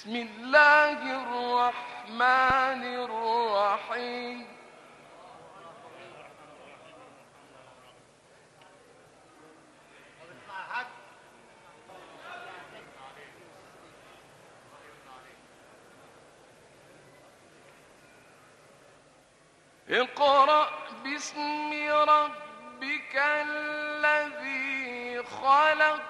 بسم الله الرحمن الرحيم. اقرأ باسم ربك الذي خلق